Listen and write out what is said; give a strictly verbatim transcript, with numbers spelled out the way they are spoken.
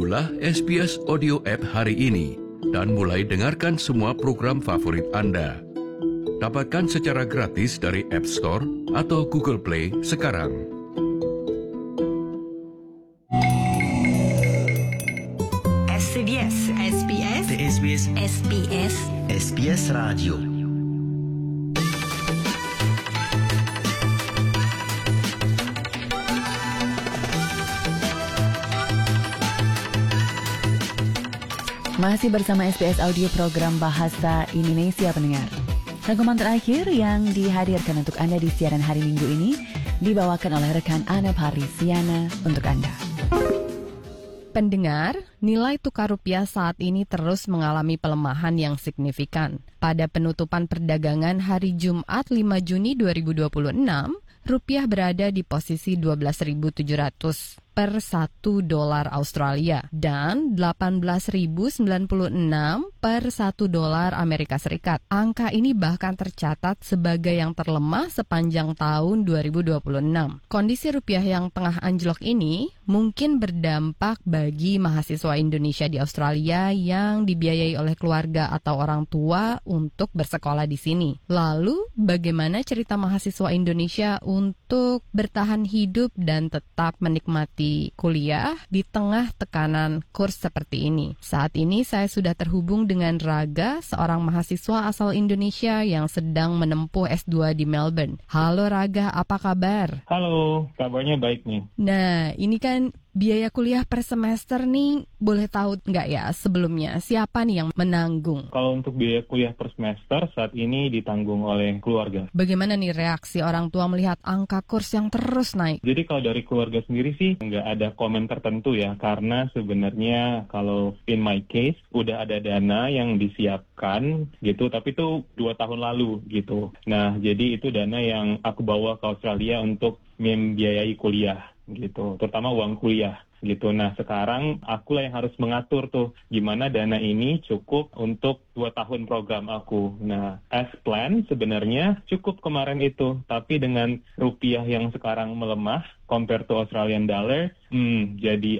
Downloadlah S B S Audio App hari ini dan mulai dengarkan semua program favorit Anda. Dapatkan secara gratis dari App Store atau Google Play sekarang. S B S, S B S, S B S, S B S, S B S Radio. Masih bersama S B S Audio Program Bahasa Indonesia pendengar. Rangkuman terakhir yang dihadirkan untuk Anda di siaran hari Minggu ini dibawakan oleh rekan Ana Parisiana untuk Anda. Pendengar, nilai tukar rupiah saat ini terus mengalami pelemahan yang signifikan. Pada penutupan perdagangan hari Jumat lima Juni dua ribu dua puluh enam, rupiah berada di posisi dua belas ribu tujuh ratus per satu dolar Australia dan delapan belas ribu sembilan puluh enam per satu dolar Amerika Serikat. Angka ini bahkan tercatat sebagai yang terlemah sepanjang tahun dua ribu dua puluh enam. Kondisi rupiah yang tengah anjlok ini mungkin berdampak bagi mahasiswa Indonesia di Australia yang dibiayai oleh keluarga atau orang tua untuk bersekolah di sini. Lalu, bagaimana cerita mahasiswa Indonesia untuk bertahan hidup dan tetap menikmati kuliah di tengah tekanan kurs seperti ini? Saat ini saya sudah terhubung dengan Raga, seorang mahasiswa asal Indonesia yang sedang menempuh S dua di Melbourne. Halo Raga, apa kabar? Halo, kabarnya baik nih. Nah, ini kan biaya kuliah per semester nih, boleh tahu nggak ya sebelumnya siapa nih yang menanggung? Kalau untuk biaya kuliah per semester saat ini ditanggung oleh keluarga. Bagaimana nih reaksi orang tua melihat angka kurs yang terus naik? Jadi kalau dari keluarga sendiri sih nggak ada komen tertentu ya, karena sebenarnya kalau in my case udah ada dana yang disiapkan gitu, tapi itu dua tahun lalu gitu. Nah, jadi itu dana yang aku bawa ke Australia untuk membiayai kuliah gitu, terutama uang kuliah gitu. Nah, sekarang akulah yang harus mengatur tuh gimana dana ini cukup untuk dua tahun program aku. Nah, as plan sebenarnya cukup kemarin itu, tapi dengan rupiah yang sekarang melemah compare to Australian dollar, hmm, jadi